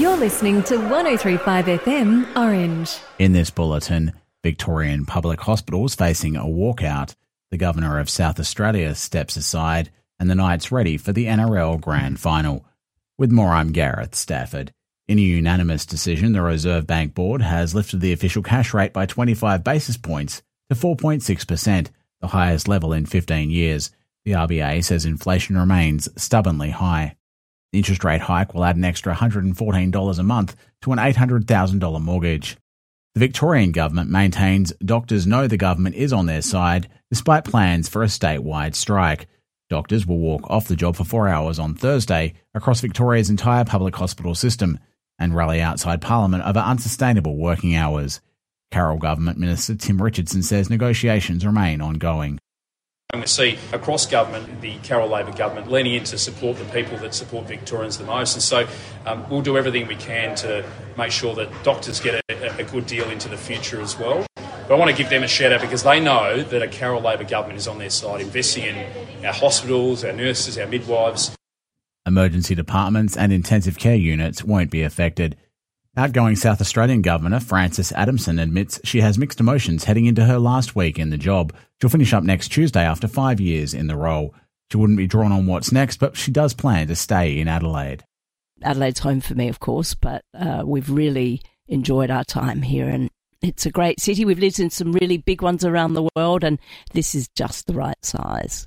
You're listening to 103.5 FM Orange. In this bulletin, Victorian public hospitals facing a walkout, the Governor of South Australia steps aside, and the Knights ready for the NRL Grand Final. With more, I'm Gareth Stafford. In a unanimous decision, the Reserve Bank Board has lifted the official cash rate by 25 basis points to 4.6%, the highest level in 15 years. The RBA says inflation remains stubbornly high. The interest rate hike will add an extra $114 a month to an $800,000 mortgage. The Victorian government maintains doctors know the government is on their side, despite plans for a statewide strike. Doctors will walk off the job for 4 hours on Thursday across Victoria's entire public hospital system and rally outside Parliament over unsustainable working hours. Carroll Government Minister Tim Richardson says negotiations remain ongoing. We see across government, the Carroll Labor government leaning in to support the people that support Victorians the most. And so we'll do everything we can to make sure that doctors get a good deal into the future as well. But I want to give them a shout out because they know that a Carroll Labor government is on their side, investing in our hospitals, our nurses, our midwives. Emergency departments and intensive care units won't be affected. Outgoing South Australian Governor Frances Adamson admits she has mixed emotions heading into her last week in the job. She'll finish up next Tuesday after 5 years in the role. She wouldn't be drawn on what's next, but she does plan to stay in Adelaide. Adelaide's home for me, of course, but we've really enjoyed our time here, and it's a great city. We've lived in some really big ones around the world, and this is just the right size.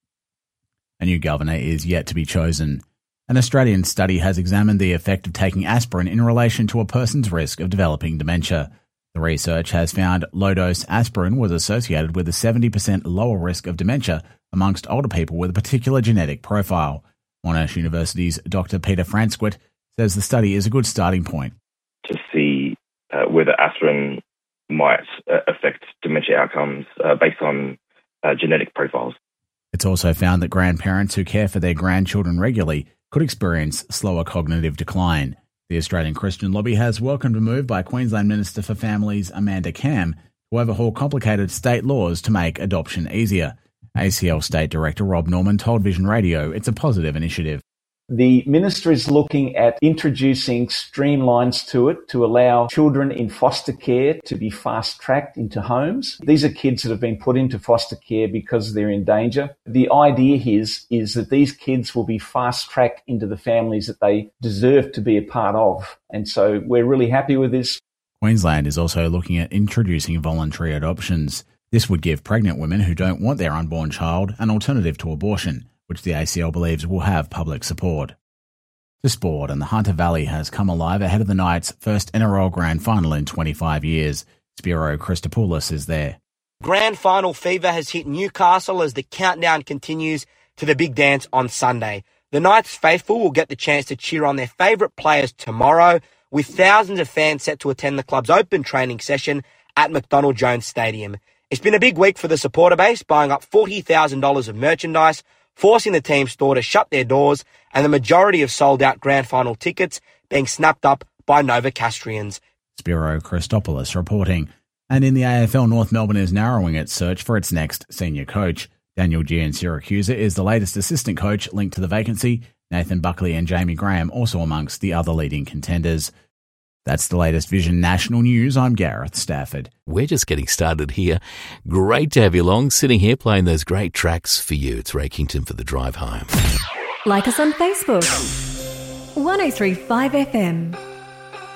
A new governor is yet to be chosen. An Australian study has examined the effect of taking aspirin in relation to a person's risk of developing dementia. The research has found low-dose aspirin was associated with a 70% lower risk of dementia amongst older people with a particular genetic profile. Monash University's Dr. Peter Franskwitt says the study is a good starting point. To see whether aspirin might affect dementia outcomes based on genetic profiles. It's also found that grandparents who care for their grandchildren regularly could experience slower cognitive decline. The Australian Christian Lobby has welcomed a move by Queensland Minister for Families Amanda Cam to overhaul complicated state laws to make adoption easier. ACL State Director Rob Norman told Vision Radio it's a positive initiative. The Minister is looking at introducing streamlines to it to allow children in foster care to be fast-tracked into homes. These are kids that have been put into foster care because they're in danger. The idea is that these kids will be fast-tracked into the families that they deserve to be a part of. And so we're really happy with this. Queensland is also looking at introducing voluntary adoptions. This would give pregnant women who don't want their unborn child an alternative to abortion, which the ACL believes will have public support. To sport, and the Hunter Valley has come alive ahead of the Knights' first NRL Grand Final in 25 years. Spiro Christopoulos is there. Grand Final fever has hit Newcastle as the countdown continues to the big dance on Sunday. The Knights faithful will get the chance to cheer on their favourite players tomorrow, with thousands of fans set to attend the club's open training session at McDonald Jones Stadium. It's been a big week for the supporter base, buying up $40,000 of merchandise, forcing the team store to shut their doors, and the majority of sold-out Grand Final tickets being snapped up by Novocastrians. Spiro Christopoulos reporting. And in the AFL, North Melbourne is narrowing its search for its next senior coach. Daniel Giansiracusa is the latest assistant coach linked to the vacancy. Nathan Buckley and Jamie Graham also amongst the other leading contenders. That's the latest Vision National News. I'm Gareth Stafford. We're just getting started here. Great to have you along, sitting here playing those great tracks for you. It's Ray Kington for the drive home. Like us on Facebook. 103.5 FM.